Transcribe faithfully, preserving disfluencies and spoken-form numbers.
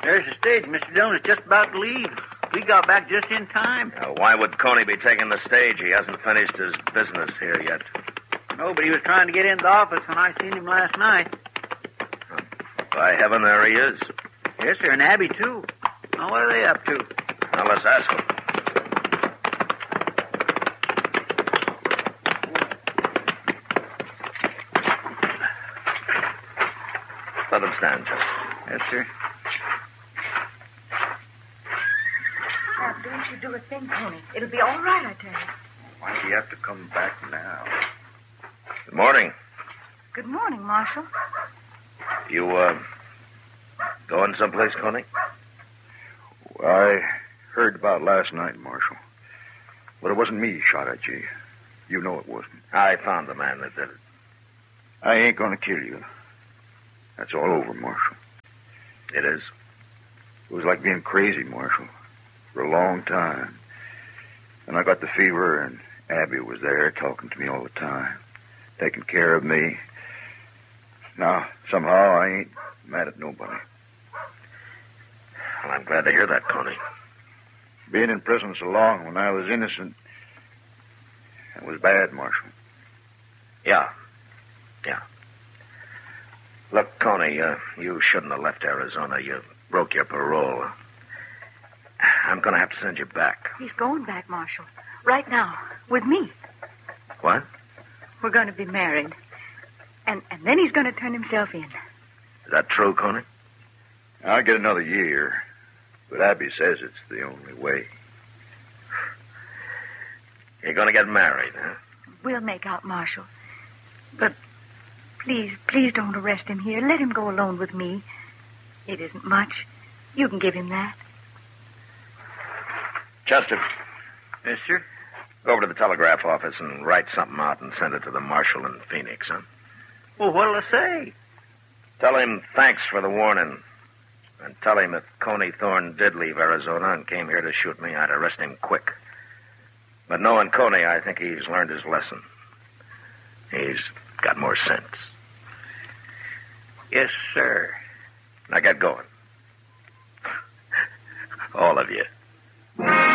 There's the stage. Mister Dillon is just about to leave. We got back just in time. Now, why would Coney be taking the stage? He hasn't finished his business here yet. No, but he was trying to get in the office when I seen him last night. By heaven, there he is. Yes, sir, and Abby, too. Now, what are they up to? Now, let's ask him. Let him stand, Chester. Yes, sir. Now, don't you do a thing, Coney. It'll be all right, I tell you. Why'd he have to come back now? Good morning. Good morning, Marshal. You, uh, going someplace, Coney? Well, I heard about last night, Marshal. But it wasn't me shot at you. You know it wasn't. I found the man that did it. I ain't gonna kill you. That's all over, Marshal. It is? It was like being crazy, Marshal, for a long time. And I got the fever, and Abby was there talking to me all the time, taking care of me. Now, somehow, I ain't mad at nobody. Well, I'm glad to hear that, Coney. Being in prison so long when I was innocent, it was bad, Marshal. Yeah. Yeah. Look, Coney, uh, you shouldn't have left Arizona. You broke your parole. I'm going to have to send you back. He's going back, Marshal. Right now. With me. What? We're going to be married. And and then he's going to turn himself in. Is that true, Coney? I'll get another year. But Abby says it's the only way. You're going to get married, huh? We'll make out, Marshal. But please, please don't arrest him here. Let him go alone with me. It isn't much. You can give him that. Chester, Yes, sir. go over to the telegraph office and write something out and send it to the marshal in Phoenix, huh? Well, what'll I say? Tell him thanks for the warning. And tell him if Coney Thorne did leave Arizona and came here to shoot me, I'd arrest him quick. But knowing Coney, I think he's learned his lesson. He's got more sense. Yes, sir. Now get going. All of you.